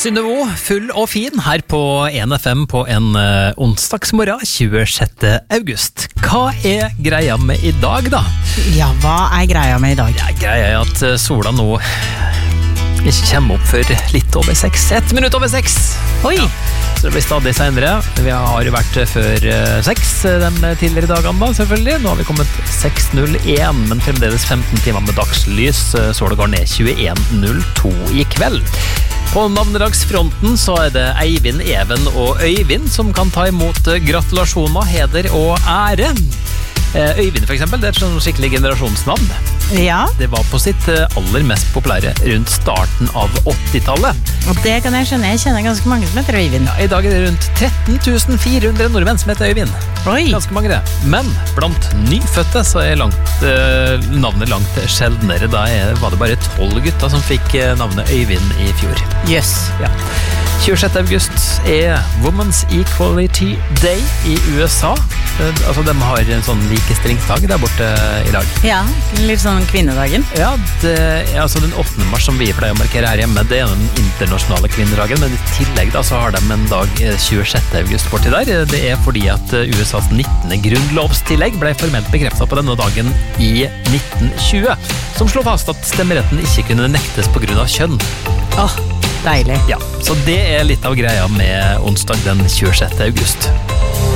Synnøvo, full og fin her på 1FM på en onsdagsmorgen 26. august. Hva er greia med i dag da? Ja, hva er greia med i dag? Ja, greia er at sola nå ikke kommer opp før litt over 6. 1 minutt over 6. Oi! Ja, så det blir stadig senere. Vi har jo vært før 6 de tidligere dagene da, selvfølgelig. Nå har vi kommet 6.01, men fremdeles 15 timer med dagslys. Sola går ned 21.02 i kveld. På navnedagsfronten så er det Eivind, Even og Øyvind som kan ta imot gratulasjoner, heder og ære. Øyvind for eksempel, det er et sånn skikkelig generasjonsnavn. Ja. Det var på sitt aller mest populære rundt starten av 80-tallet. Og det kan jeg skjønne, jeg kjenner ganske mange som heter Øyvind. Ja, i dag er det rundt 13.400 nordmenn som heter Øyvind. Oi! Ganske mange det. Men blant nyfødte så er navnet langt sjeldnere. Da var det bare 12 gutter som fikk navnet Øyvind i fjor. Jøss. Ja. 26. august er Women's Equality Day i USA. Altså, de har en sånn likestillingsdag der borte i dag. Ja, litt sånn kvinnedagen. Ja, altså den 8. mars som vi pleier å markere her hjemme, det er den internasjonale kvinnedagen, men i tillegg da så har de en dag 26. august borti der. Det er fordi at USAs 19. grunnlovstillegg ble formelt bekreftet på denne dagen i 1920, som slår fast at stemmeretten ikke kunne nektes på grunn av kjønn. Åh, deilig. Ja, så det er litt av greia med onsdag den 26. august.